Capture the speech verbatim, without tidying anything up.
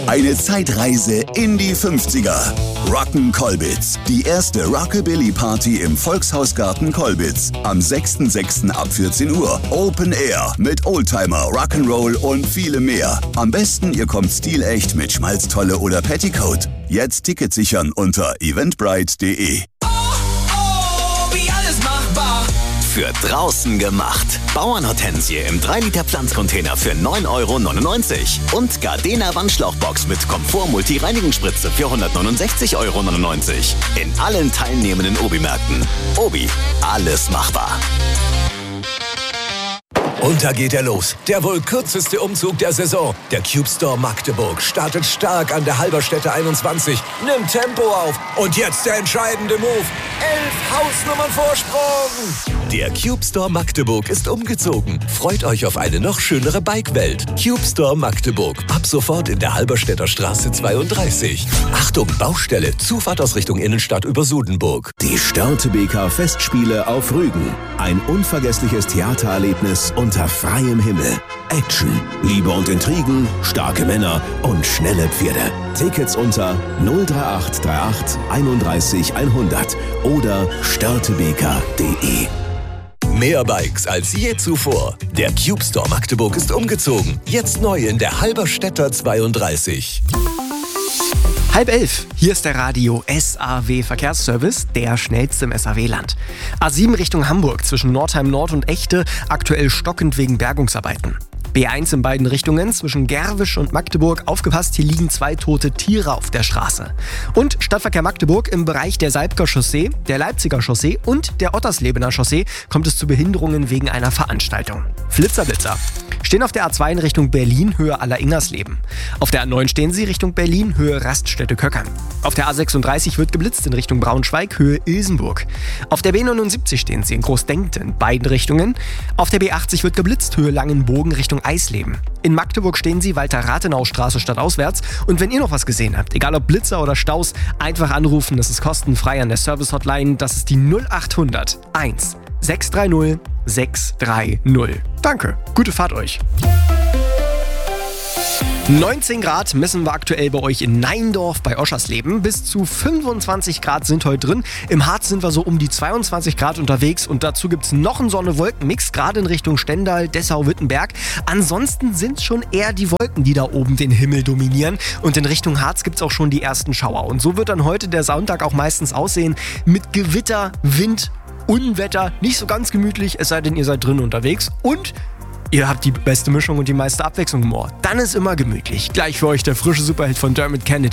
Eine Zeitreise in die fünfziger. Rock'n Colbitz. Die erste Rockabilly-Party im Volkshausgarten Colbitz. Am sechster sechster ab vierzehn Uhr. Open Air mit Oldtimer, Rock'n'Roll und vielem mehr. Am besten, ihr kommt stilecht mit Schmalztolle oder Petticoat. Jetzt Ticket sichern unter eventbrite punkt de. Für draußen gemacht. Bauernhortensie im drei Liter Pflanzcontainer für neun Euro neunundneunzig. Und Gardena Wandschlauchbox mit Komfort-Multi-Reinigungsspritze für hundertneunundsechzig Euro neunundneunzig. In allen teilnehmenden Obi-Märkten. Obi, alles machbar. Und da geht er los. Der wohl kürzeste Umzug der Saison. Der Cube Store Magdeburg startet stark an der Halberstädter einundzwanzig, nimmt Tempo auf und jetzt der entscheidende Move. Elf Hausnummern Vorsprung. Der Cube Store Magdeburg ist umgezogen. Freut euch auf eine noch schönere Bike-Welt. Cube Store Magdeburg. Ab sofort in der Halberstädter Straße zweiunddreißig. Achtung, Baustelle. Zufahrt aus Richtung Innenstadt über Sudenburg. Die Störtebeker Festspiele auf Rügen. Ein unvergessliches Theatererlebnis unter freiem Himmel. Action, Liebe und Intrigen, starke Männer und schnelle Pferde. Tickets unter null drei acht drei acht einunddreißig hundert oder störtebeker punkt de. Mehr Bikes als je zuvor. Der Cube Store Magdeburg ist umgezogen. Jetzt neu in der Halberstädter zweiunddreißig. Halb elf, hier ist der Radio S A W Verkehrsservice, der schnellste im S A W-Land. A sieben Richtung Hamburg zwischen Nordheim Nord und Echte, aktuell stockend wegen Bergungsarbeiten. B eins in beiden Richtungen zwischen Gerwisch und Magdeburg. Aufgepasst, hier liegen zwei tote Tiere auf der Straße. Und Stadtverkehr Magdeburg im Bereich der Salbker Chaussee, der Leipziger Chaussee und der Otterslebener Chaussee kommt es zu Behinderungen wegen einer Veranstaltung. Flitzer, Blitzer. Stehen auf der A zwei in Richtung Berlin, Höhe Aller-Ingersleben. Auf der A neun stehen Sie Richtung Berlin, Höhe Raststätte-Köckern. Auf der A sechsunddreißig wird geblitzt in Richtung Braunschweig, Höhe Ilsenburg. Auf der B neunundsiebzig stehen Sie in Großdenkte in beiden Richtungen. Auf der B achtzig wird geblitzt, Höhe Langenbogen Richtung Eisleben. In Magdeburg stehen Sie Walter-Rathenau-Straße stadtauswärts. Und wenn ihr noch was gesehen habt, egal ob Blitzer oder Staus, einfach anrufen, das ist kostenfrei an der Service-Hotline. Das ist die null achthundert eins sechs drei null sechs drei null. Danke, gute Fahrt euch. neunzehn Grad messen wir aktuell bei euch in Neindorf bei Oschersleben. Bis zu fünfundzwanzig Grad sind heute drin. Im Harz sind wir so um die zweiundzwanzig Grad unterwegs und dazu gibt es noch einen Sonne-Wolken-Mix, gerade in Richtung Stendal, Dessau, Wittenberg. Ansonsten sind es schon eher die Wolken, die da oben den Himmel dominieren und in Richtung Harz gibt es auch schon die ersten Schauer. Und so wird dann heute der Sonntag auch meistens aussehen mit Gewitter, Wind, Unwetter, nicht so ganz gemütlich, es sei denn, ihr seid drin unterwegs und ihr habt die beste Mischung und die meiste Abwechslung im Ohr. Dann ist immer gemütlich. Gleich für euch der frische Superhit von Dermot Kennedy.